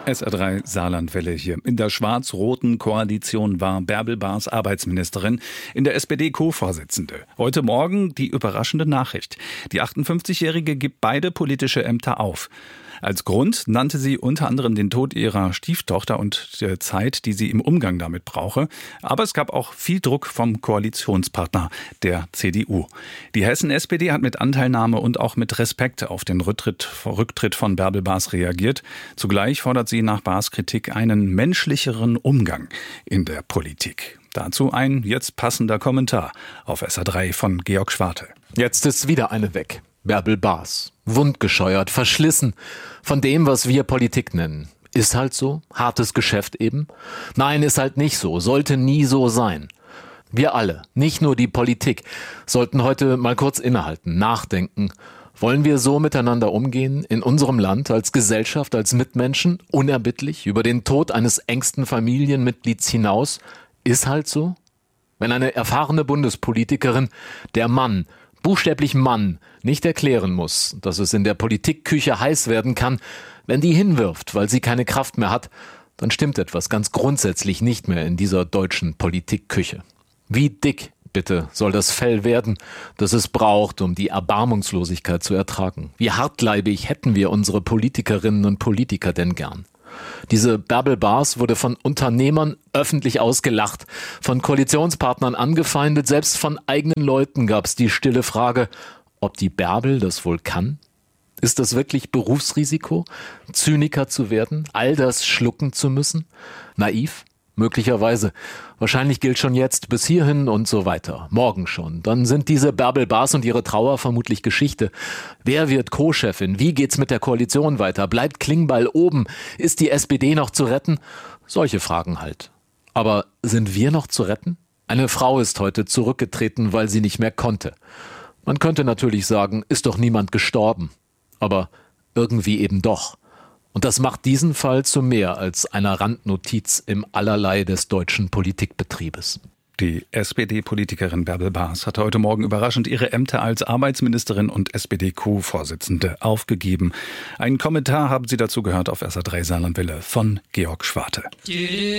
SR3 Saarlandwelle hier. In der schwarz-roten Koalition war Bärbel Baas Arbeitsministerin, in der SPD Co-Vorsitzende. Heute Morgen die überraschende Nachricht. Die 58-Jährige gibt beide politische Ämter auf. Als Grund nannte sie unter anderem den Tod ihrer Stieftochter und die Zeit, die sie im Umgang damit brauche. Aber es gab auch viel Druck vom Koalitionspartner, der CDU. Die Hessen-SPD hat mit Anteilnahme und auch mit Respekt auf den Rücktritt von Bärbel Baas reagiert. Zugleich fordert sie nach Baas Kritik einen menschlicheren Umgang in der Politik. Dazu ein jetzt passender Kommentar auf SR3 von Georg Schwarte. Jetzt ist wieder eine weg. Bärbel Baas. Wundgescheuert, verschlissen von dem, was wir Politik nennen. Ist halt so, hartes Geschäft eben. Nein, ist halt nicht so, sollte nie so sein. Wir alle, nicht nur die Politik, sollten heute mal kurz innehalten, nachdenken. Wollen wir so miteinander umgehen, in unserem Land, als Gesellschaft, als Mitmenschen, unerbittlich, über den Tod eines engsten Familienmitglieds hinaus? Ist halt so. Wenn eine erfahrene Bundespolitikerin, der Mann, buchstäblich Mann, nicht erklären muss, dass es in der Politikküche heiß werden kann, wenn die hinwirft, weil sie keine Kraft mehr hat, dann stimmt etwas ganz grundsätzlich nicht mehr in dieser deutschen Politikküche. Wie dick, bitte, soll das Fell werden, das es braucht, um die Erbarmungslosigkeit zu ertragen? Wie hartleibig hätten wir unsere Politikerinnen und Politiker denn gern? Diese Bärbel Baas wurde von Unternehmern öffentlich ausgelacht, von Koalitionspartnern angefeindet, selbst von eigenen Leuten gab es die stille Frage, ob die Bärbel das wohl kann? Ist das wirklich Berufsrisiko, Zyniker zu werden, all das schlucken zu müssen? Naiv? Möglicherweise. Wahrscheinlich gilt schon jetzt bis hierhin und so weiter. Morgen schon. Dann sind diese Bärbel Baas und ihre Trauer vermutlich Geschichte. Wer wird Co-Chefin? Wie geht's mit der Koalition weiter? Bleibt Klingbeil oben? Ist die SPD noch zu retten? Solche Fragen halt. Aber sind wir noch zu retten? Eine Frau ist heute zurückgetreten, weil sie nicht mehr konnte. Man könnte natürlich sagen, ist doch niemand gestorben. Aber irgendwie eben doch. Und das macht diesen Fall zu mehr als einer Randnotiz im Allerlei des deutschen Politikbetriebes. Die SPD-Politikerin Bärbel Baas hatte heute Morgen überraschend ihre Ämter als Arbeitsministerin und SPD-Co-Vorsitzende aufgegeben. Einen Kommentar haben Sie dazu gehört auf SR3 Saarlandwelle von Georg Schwarte.